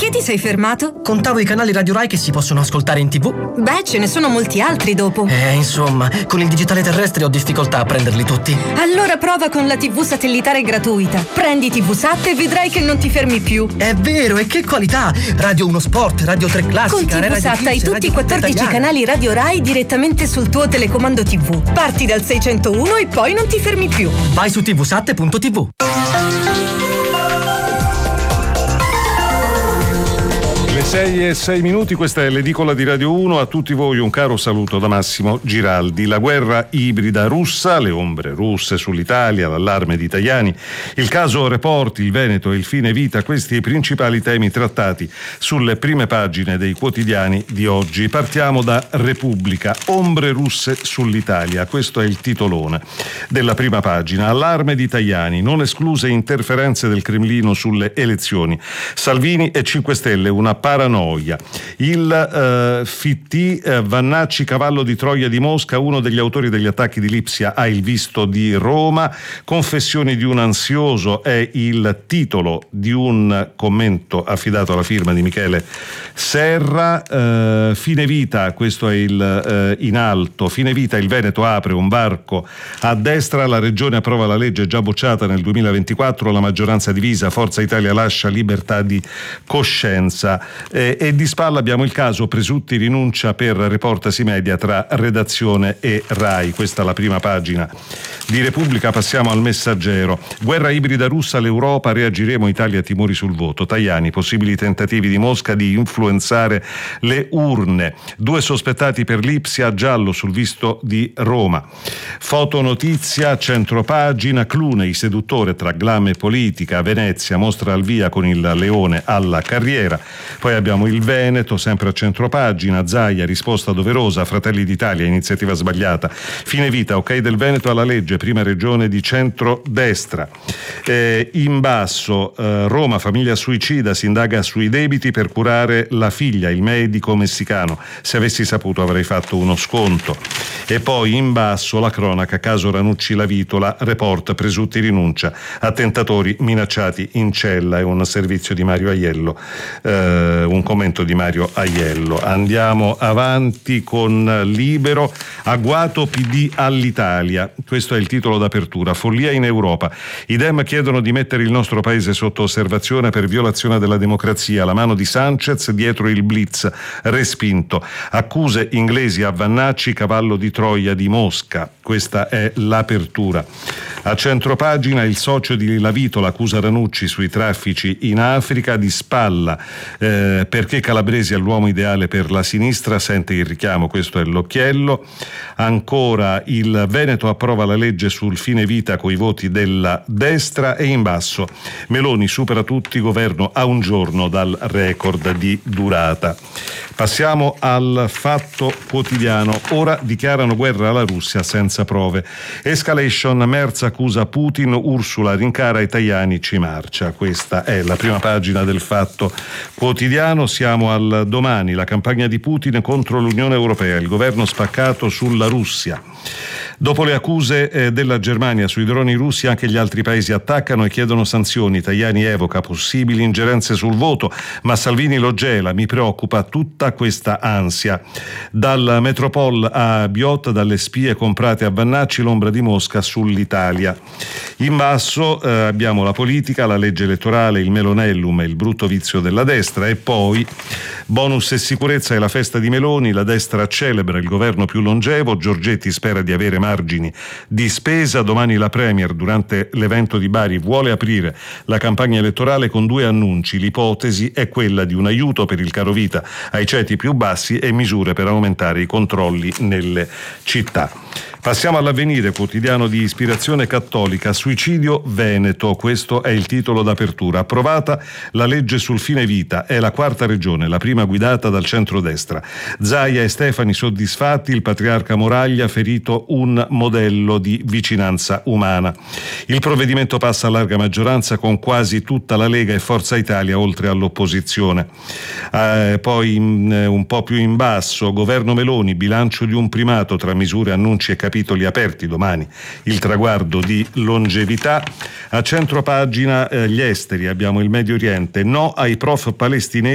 Perché ti sei fermato? Contavo i canali Radio Rai che si possono ascoltare in TV. Beh, ce ne sono molti altri dopo. Insomma, con il digitale terrestre ho difficoltà a prenderli tutti. Allora prova con la TV satellitare gratuita. Prendi TVSat e vedrai che non ti fermi più. È vero, e che qualità! Radio 1 Sport, Radio 3 Classica, con TVSat hai tutti i 14 canali Radio Rai direttamente sul tuo telecomando TV. Parti dal 601 e poi non ti fermi più. Vai su tvsat.tv. Le 6:06, questa è l'edicola di Radio 1. A tutti voi un caro saluto da Massimo Giraldi. La guerra ibrida russa, le ombre russe sull'Italia, l'allarme di Tajani, il caso Report, il Veneto e il fine vita, questi i principali temi trattati sulle prime pagine dei quotidiani di oggi. Partiamo da Repubblica. Ombre russe sull'Italia, questo è il titolone della prima pagina. Allarme di Tajani, non escluse interferenze del Cremlino sulle elezioni. Salvini e 5 Stelle, una paranoia. Il FIT, Vannacci, cavallo di Troia di Mosca, uno degli autori degli attacchi di Lipsia ha il visto di Roma. Confessioni di un ansioso è il titolo di un commento affidato alla firma di Michele Serra. Fine vita, questo è il in alto. Fine vita, il Veneto apre un varco a destra, la regione approva la legge già bocciata nel 2024, la maggioranza divisa, Forza Italia lascia libertà di coscienza. E di spalla abbiamo il caso Presutti rinuncia per Reportasi Media tra redazione e Rai. Questa è la prima pagina di Repubblica. Passiamo al Messaggero. Guerra ibrida russa, l'Europa, reagiremo, Italia timori sul voto. Tajani, possibili tentativi di Mosca di influenzare le urne. 2 sospettati per Lipsia, giallo sul visto di Roma. Fotonotizia, centropagina, Clooney, seduttore tra glam e politica, Venezia mostra al via con il leone alla carriera. Poi abbiamo il Veneto, sempre a centropagina, Zaia, risposta doverosa, Fratelli d'Italia, iniziativa sbagliata. Fine vita, ok del Veneto alla legge, prima regione di centrodestra. In basso, Roma, famiglia suicida, si indaga sui debiti per curare la figlia, il medico messicano. Se avessi saputo avrei fatto uno sconto. E poi in basso la cronaca, caso Ranucci La Vitola, Report, Presutti rinuncia, attentatori minacciati in cella. È un servizio di Mario Aiello, un commento di Mario Aiello. Andiamo avanti con Libero. Agguato PD all'Italia, questo è il titolo d'apertura. Follia in Europa, i Dem chiedono di mettere il nostro paese sotto osservazione per violazione della democrazia, la mano di Sanchez dietro il blitz respinto, accuse inglesi a Vannacci, cavallo di Troia di Mosca. Questa è l'apertura. A centropagina il socio di La Vitola accusa Ranucci sui traffici in Africa. Di spalla, perché Calabresi è l'uomo ideale per la sinistra, sente il richiamo, questo è l'occhiello. Ancora il Veneto approva la legge sul fine vita coi voti della destra. E in basso Meloni supera tutti, governo a un giorno dal record di durata. Passiamo al Fatto Quotidiano. Ora dichiarano guerra alla Russia senza prove. Escalation, Merz accusa Putin, Ursula rincara e Tajani ci marcia. Questa è la prima pagina del Fatto Quotidiano. Siamo al Domani. La campagna di Putin contro l'Unione Europea, il governo spaccato sulla Russia. Dopo le accuse della Germania sui droni russi, anche gli altri paesi attaccano e chiedono sanzioni. Tajani evoca possibili ingerenze sul voto, ma Salvini lo gela. Mi preoccupa tutta questa ansia. Dal Metropol a Biot, dalle spie comprate a Vannacci, l'ombra di Mosca sull'Italia. In basso abbiamo la politica, la legge elettorale, il Melonellum e il brutto vizio della destra. E poi bonus e sicurezza e la festa di Meloni, la destra celebra il governo più longevo, Giorgetti spera di avere margini di spesa. Domani la Premier durante l'evento di Bari vuole aprire la campagna elettorale con 2 annunci. L'ipotesi è quella di un aiuto per il carovita ai ceti più bassi e misure per aumentare i controlli nelle città. Passiamo all'Avvenire, quotidiano di ispirazione cattolica. Suicidio Veneto, questo è il titolo d'apertura. Approvata la legge sul fine vita, è la 4ª regione, la prima guidata dal centrodestra. Zaia e Stefani soddisfatti, il patriarca Moraglia ferito un modello di vicinanza umana. Il provvedimento passa a larga maggioranza con quasi tutta la Lega e Forza Italia oltre all'opposizione. Poi un po' più in basso, governo Meloni, bilancio di un primato tra misure, annunci e capitoli aperti, domani il traguardo di longevità. A centropagina gli esteri, abbiamo il Medio Oriente, no ai prof palestinesi